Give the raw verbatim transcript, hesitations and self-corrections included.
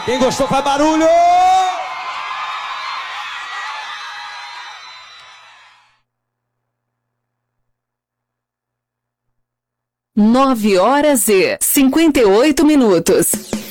Quem gostou faz barulho! Nove horas e cinquenta e oito minutos.